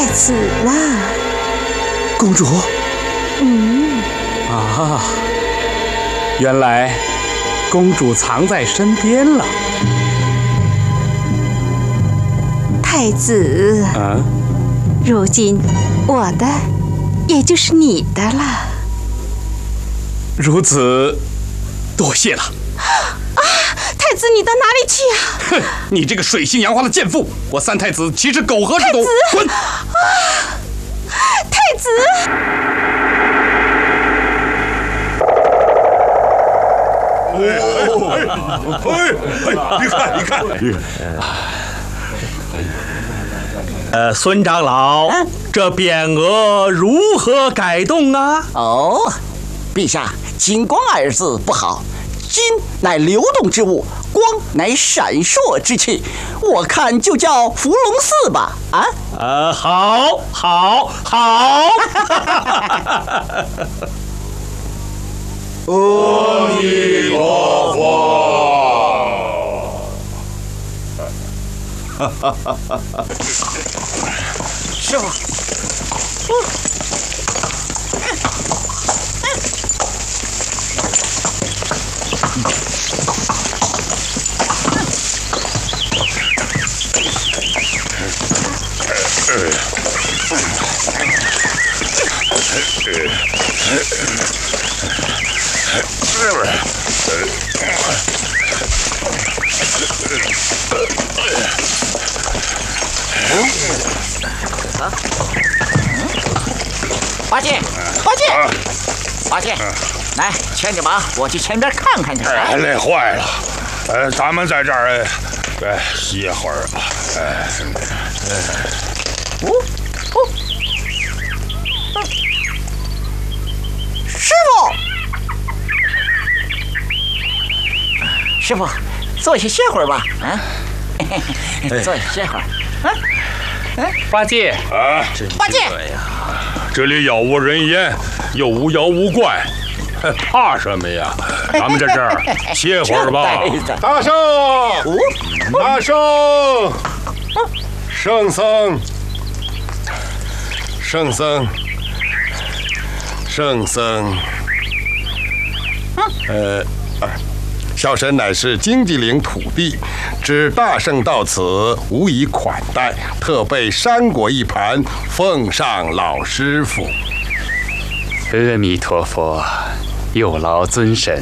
在此呢。 公主。 原来公主藏在身边了。 太子，如今我的也就是你的了。 如此，多谢了。 太子，你到哪里去啊？ 哼，你这个水性杨花的贱妇！我三太子岂是苟合之徒？滚！ 太子。 你看， 孙长老，这匾额如何改动啊？ 陛下，金光二字不好，金乃流动之物，光乃闪烁之气，我看就叫伏龙寺吧。 好。 阿弥陀佛。 师傅。八戒，来牵着马，我去前边看看去。 累坏了，咱们在这儿歇会儿吧。 师傅，坐下歇会儿吧。坐下歇会儿。 八戒八戒， 这里杳无人烟，又无妖无怪，怕什么呀？咱们在这儿歇会儿吧。大圣，大圣，圣僧，圣僧，圣僧。小神乃是荆棘岭土地，知大圣到此，无以款待，特备山果一盘，奉上老师傅。 阿弥陀佛，有劳尊神。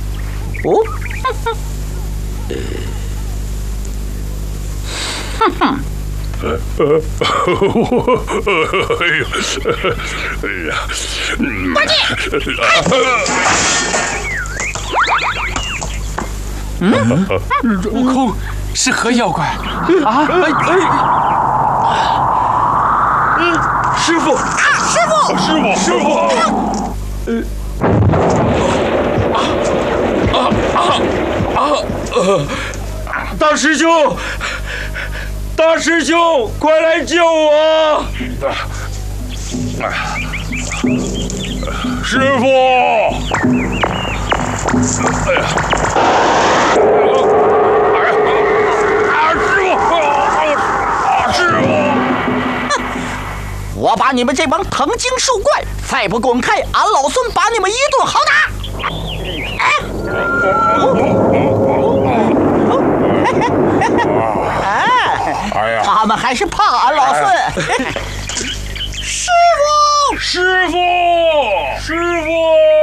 八戒， 悟空是何妖怪啊？ 师傅，师傅， 大师兄，大师兄，快来救我！ 师傅，哎呀！师傅！ 我把你们这帮藤精树怪，再不滚开，俺老孙把你们一顿好打！他们还是怕俺老孙。师傅， 师傅！